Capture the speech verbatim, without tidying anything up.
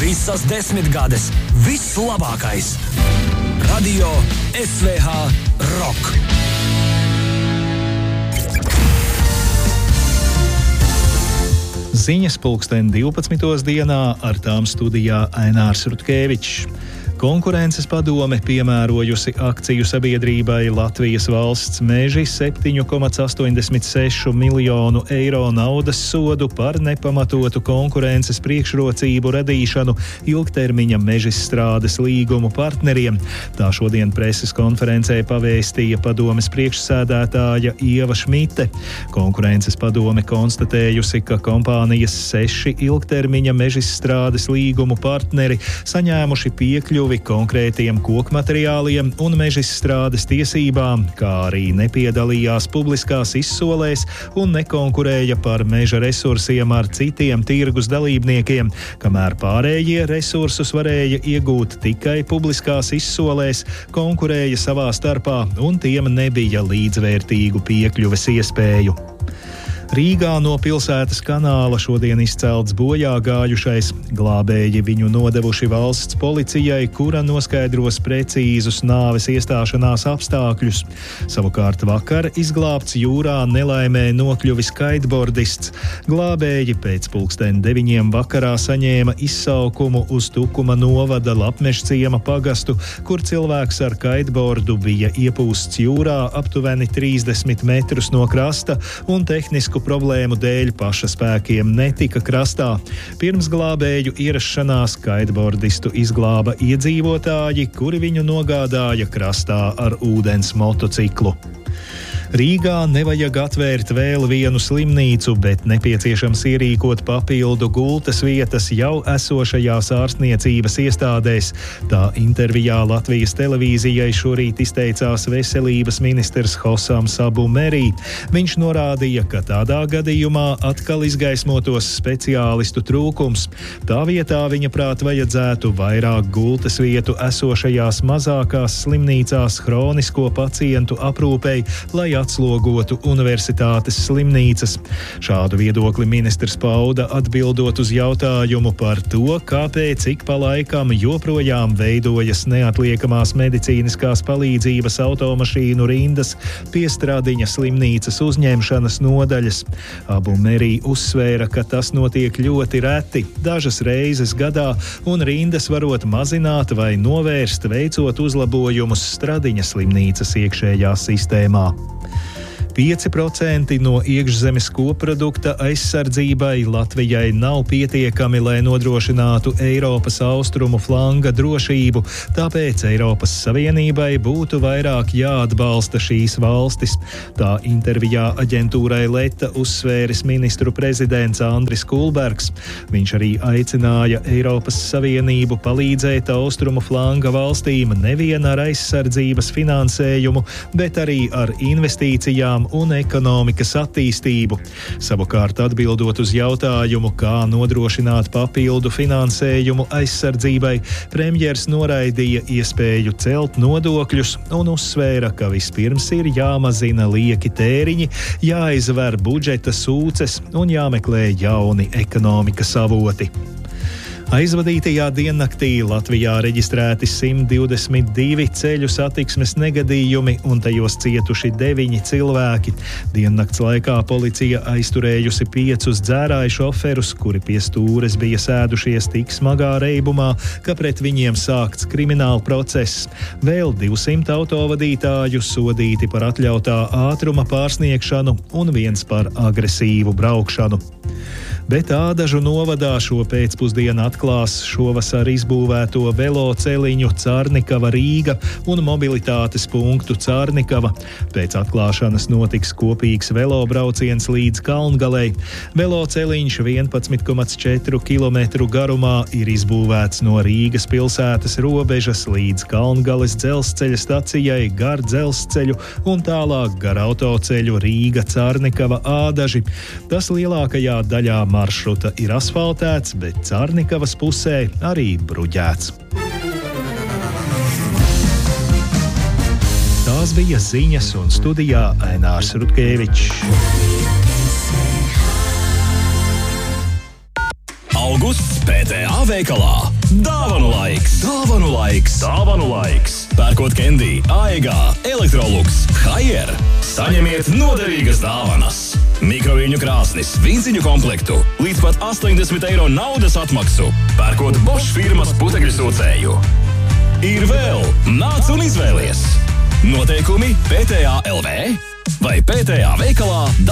Visas desmitgades, viss labākais. Radio S V H Rock. Ziņas pulksten divpadsmitos dienā, ar tām studijā Ainārs Rutkevičs. Konkurences padome piemērojusi akciju sabiedrībai Latvijas valsts meži septiņu komats astoņdesmit sešu miljonu eiro naudas sodu par nepamatotu konkurences priekšrocību radīšanu ilgtermiņa mežstrādes līgumu partneriem. Tā šodien preses konferencē pavēstīja padomes priekšsēdētāja Ieva Šmite. Konkurences padome konstatējusi, ka kompānijas seši ilgtermiņa mežstrādes līgumu partneri saņēmuši piekļuvi konkrētiem kokmateriāliem un mežstrādes tiesībām, kā arī nepiedalījās publiskās izsolēs un nekonkurēja par meža resursiem ar citiem tirgus dalībniekiem, kamēr pārējie resursus varēja iegūt tikai publiskās izsolēs, konkurēja savā starpā un tiem nebija līdzvērtīgu piekļuves iespēju. Rīgā no pilsētas kanāla šodien izcelts bojā gājušais. Glābēji viņu nodevuši valsts policijai, kura noskaidros precīzus nāves iestāšanās apstākļus. Savukārt vakar izglābts jūrā nelaimē nokļuvis skaitbordists. Glābēji pēc pulksten deviņiem vakarā saņēma izsaukumu uz Tukuma novada Lapmežciema pagastu, kur cilvēks ar kaitbordu bija iepūsts jūrā aptuveni trīsdesmit metrus no krasta un tehnisku problēmu dēļ paša spēkiem netika krastā. Pirms glābēju ierašanās kaitbordistu izglāba iedzīvotāji, kuri viņu nogādāja krastā ar ūdens motociklu. Rīgā nevajag atvērt vēl vienu slimnīcu, bet nepieciešams ierīkot papildu gultas vietas jau esošajās ārstniecības iestādēs. Tā intervijā Latvijas televīzijai šorīt izteicās veselības ministrs Hosams Abu Merī. Viņš norādīja, ka tādā gadījumā atkal izgaismotos speciālistu trūkums. Tā vietā viņa prāt vajadzētu vairāk gultas vietu esošajās mazākās slimnīcās hronisko pacientu aprūpei, lai atslogotu universitātes slimnīcas. Šādu viedokli ministrs pauda atbildot uz jautājumu par to, kāpēc ik pa laikam joprojām veidojas neatliekamās medicīniskās palīdzības automašīnu rindas pie Stradiņa slimnīcas uzņemšanas nodaļas. Abu Merī uzsvēra, ka tas notiek ļoti reti, dažas reizes gadā, un rindas varot mazināt vai novērst, veicot uzlabojumus Stradiņa slimnīcas iekšējā sistēmā. pieci procenti no iekšzemes koprodukta aizsardzībai Latvijai nav pietiekami, lai nodrošinātu Eiropas austrumu flanga drošību, tāpēc Eiropas Savienībai būtu vairāk jāatbalsta šīs valstis. Tā intervijā aģentūrai Leta uzsvēris ministru prezidents Andris Kulbergs. Viņš arī aicināja Eiropas Savienību palīdzēt austrumu flanga valstīm nevien ar aizsardzības finansējumu, bet arī ar investīcijām un ekonomikas attīstību. Savukārt atbildot uz jautājumu, kā nodrošināt papildu finansējumu aizsardzībai, premjers noraidīja iespēju celt nodokļus un uzsvēra, ka vispirms ir jāmazina lieki tēriņi, jāizver budžeta sūces un jāmeklē jauni ekonomikas avoti. Aizvadītajā diennaktī Latvijā reģistrēti simt divdesmit divi ceļu satiksmes negadījumi un tajos cietuši deviņi cilvēki. Diennakts laikā policija aizturējusi piecus dzērāju šoferus, kuri pie stūres bija sēdušies tik smagā reibumā, ka pret viņiem sākts krimināla process. Vēl divsimt autovadītāju sodīti par atļautā ātruma pārsniegšanu un viens par agresīvu braukšanu. Bet Ādažu novadā šo pēcpusdienu atklās šovasar izbūvēto veloceliņu Cārnikava Rīga un mobilitātes punktu Cārnikava. Pēc atklāšanas notiks kopīgs velobrauciens līdz Kalngalei. Veloceliņš vienpadsmit komats četri kilometru garumā ir izbūvēts no Rīgas pilsētas robežas līdz Kalngales dzelzceļa stacijai gar dzelzceļu un tālāk gar autoceļu Rīga Cārnikava Ādaži. Tas lielākajā daļā maršruta ir asfaltēts, bet Cārnikavas pusē arī bruģēts. Tās bija ziņas un studijā Ainārs Rutkevičs. Augusts P T A veikalā. Dāvanu laiks! Dāvanu laiks! Dāvanu laiks! Pērkot Candy, Aigā, Electrolux, Haier, saņemiet noderīgas dāvanas. Mikroviļņu krāsnis, vīziņu komplektu, līdz pat astoņdesmit eiro naudas atmaksu. Pērkot Bosch firmas putekļu sūcēju. Ir vēl, nāc un izvēlies! Noteikumi P T A L V vai P T A veikalā